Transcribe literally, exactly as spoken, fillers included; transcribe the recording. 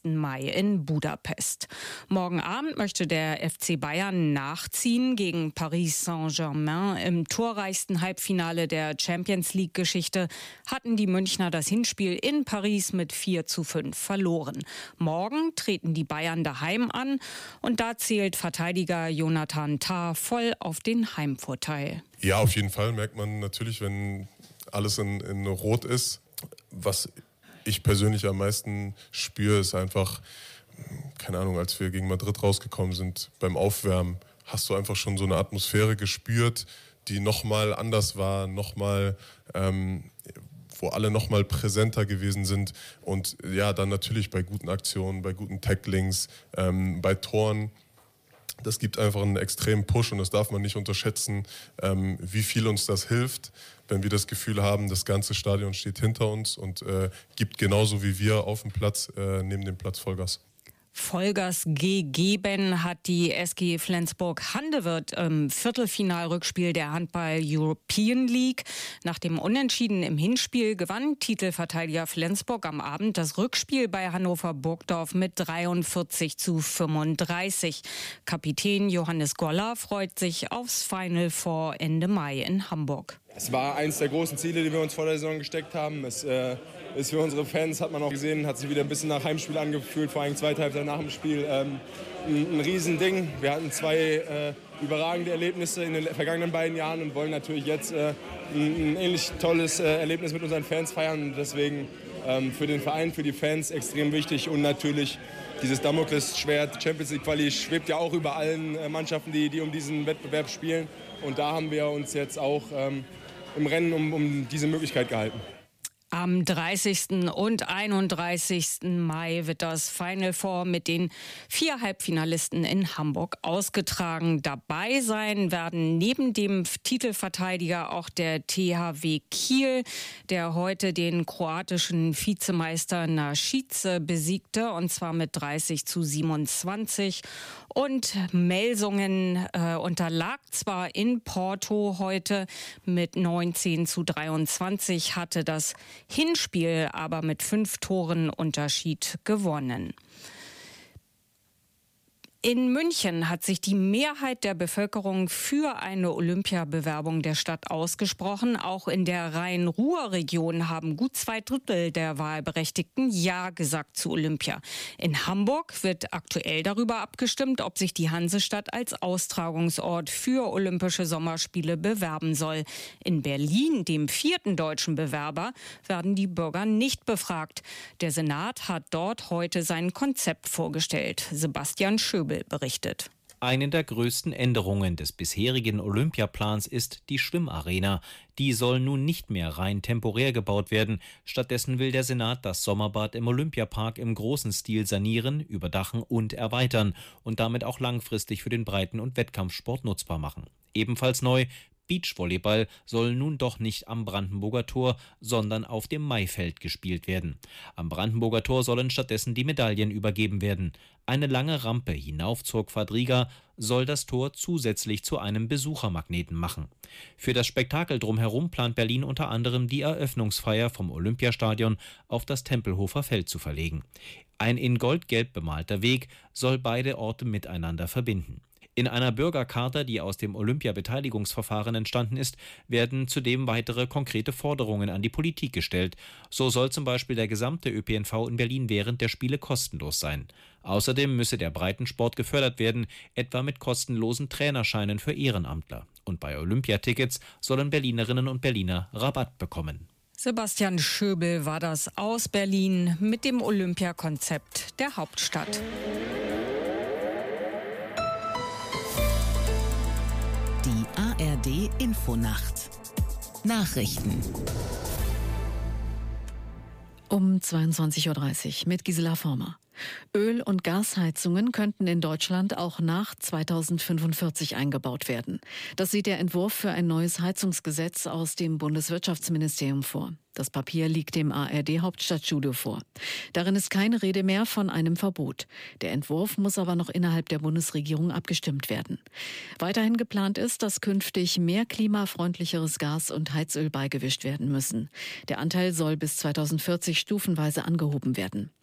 nächsten Mai in Budapest. Morgen Abend möchte der F C Bayern nachziehen gegen Paris Saint-Germain. Im torreichsten Halbfinale der Champions-League-Geschichte hatten die Münchner das Hinspiel in Paris mit vier zu fünf verloren. Morgen treten die Bayern daheim an und da zählt Verteidiger Jonathan Tah voll auf den Heimvorteil. Ja, auf jeden Fall merkt man natürlich, wenn alles in, in Rot ist. Was ich persönlich am meisten spüre, ist einfach, keine Ahnung, als wir gegen Madrid rausgekommen sind, beim Aufwärmen, hast du einfach schon so eine Atmosphäre gespürt, die nochmal anders war, nochmal, ähm, wo alle nochmal präsenter gewesen sind. Und ja, dann natürlich bei guten Aktionen, bei guten Tacklings, ähm, bei Toren. Das gibt einfach einen extremen Push und das darf man nicht unterschätzen, ähm, wie viel uns das hilft, wenn wir das Gefühl haben, das ganze Stadion steht hinter uns und äh, gibt genauso wie wir auf dem Platz, äh, neben dem Platz Vollgas. Vollgas gegeben hat die S G Flensburg-Handewitt im Viertelfinalrückspiel der Handball-European League. Nach dem Unentschieden im Hinspiel gewann Titelverteidiger Flensburg am Abend das Rückspiel bei Hannover Burgdorf mit dreiundvierzig zu fünfunddreißig. Kapitän Johannes Goller freut sich aufs Final Four Ende Mai in Hamburg. Es war eines der großen Ziele, die wir uns vor der Saison gesteckt haben. Es äh, ist für unsere Fans, hat man auch gesehen, hat sich wieder ein bisschen nach Heimspiel angefühlt, vor allem zweite Halbzeit nach dem Spiel. Ähm, ein, ein Riesending. Wir hatten zwei äh, überragende Erlebnisse in den vergangenen beiden Jahren und wollen natürlich jetzt äh, ein, ein ähnlich tolles äh, Erlebnis mit unseren Fans feiern. Und deswegen ähm, für den Verein, für die Fans extrem wichtig und natürlich dieses Damoklesschwert Champions League Quali schwebt ja auch über allen äh, Mannschaften, die, die um diesen Wettbewerb spielen. Und da haben wir uns jetzt auch ähm, im Rennen um, um diese Möglichkeit gehalten. Am dreißigsten und einunddreißigsten Mai wird das Final Four mit den vier Halbfinalisten in Hamburg ausgetragen. Dabei sein werden neben dem Titelverteidiger auch der T H W Kiel, der heute den kroatischen Vizemeister Našice besiegte, und zwar mit dreißig zu siebenundzwanzig. Und Melsungen äh, unterlag zwar in Porto heute mit neunzehn zu dreiundzwanzig, hatte das Hinspiel aber mit fünf Toren Unterschied gewonnen. In München hat sich die Mehrheit der Bevölkerung für eine Olympiabewerbung der Stadt ausgesprochen. Auch in der Rhein-Ruhr-Region haben gut zwei Drittel der Wahlberechtigten Ja gesagt zu Olympia. In Hamburg wird aktuell darüber abgestimmt, ob sich die Hansestadt als Austragungsort für Olympische Sommerspiele bewerben soll. In Berlin, dem vierten deutschen Bewerber, werden die Bürger nicht befragt. Der Senat hat dort heute sein Konzept vorgestellt. Sebastian Schöbel berichtet. Eine der größten Änderungen des bisherigen Olympiaplans ist die Schwimmarena. Die soll nun nicht mehr rein temporär gebaut werden. Stattdessen will der Senat das Sommerbad im Olympiapark im großen Stil sanieren, überdachen und erweitern und damit auch langfristig für den Breiten- und Wettkampfsport nutzbar machen. Ebenfalls neu: Beachvolleyball soll nun doch nicht am Brandenburger Tor, sondern auf dem Maifeld gespielt werden. Am Brandenburger Tor sollen stattdessen die Medaillen übergeben werden. Eine lange Rampe hinauf zur Quadriga soll das Tor zusätzlich zu einem Besuchermagneten machen. Für das Spektakel drumherum plant Berlin unter anderem die Eröffnungsfeier vom Olympiastadion auf das Tempelhofer Feld zu verlegen. Ein in goldgelb bemalter Weg soll beide Orte miteinander verbinden. In einer Bürgercharta, die aus dem Olympia-Beteiligungsverfahren entstanden ist, werden zudem weitere konkrete Forderungen an die Politik gestellt. So soll zum Beispiel der gesamte Ö P N V in Berlin während der Spiele kostenlos sein. Außerdem müsse der Breitensport gefördert werden, etwa mit kostenlosen Trainerscheinen für Ehrenamtler. Und bei Olympiatickets sollen Berlinerinnen und Berliner Rabatt bekommen. Sebastian Schöbel war das aus Berlin mit dem Olympiakonzept der Hauptstadt. Die A R D Infonacht Nachrichten um zweiundzwanzig Uhr dreißig mit Gisela Former. Öl- und Gasheizungen könnten in Deutschland auch nach zweitausendfünfundvierzig eingebaut werden. Das sieht der Entwurf für ein neues Heizungsgesetz aus dem Bundeswirtschaftsministerium vor. Das Papier liegt dem A R D-Hauptstadtstudio vor. Darin ist keine Rede mehr von einem Verbot. Der Entwurf muss aber noch innerhalb der Bundesregierung abgestimmt werden. Weiterhin geplant ist, dass künftig mehr klimafreundlicheres Gas und Heizöl beigewischt werden müssen. Der Anteil soll bis zweitausendvierzig stufenweise angehoben werden.